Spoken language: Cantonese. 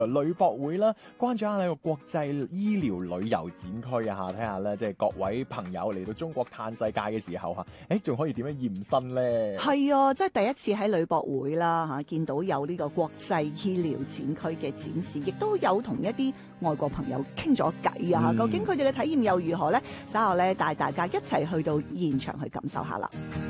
旅博會啦，關注下呢個國際醫療旅遊展區啊嚇，睇下咧即係各位朋友嚟到中國嘆世界嘅時候嚇，仲可以點樣驗身咧？ 係啊，即係第一次喺旅博會啦嚇，見到有呢個國際醫療展區嘅展示，亦都有同一啲外國朋友傾咗偈啊！究竟佢哋嘅體驗又如何咧？稍後咧帶大家一齊去到現場去感受下啦。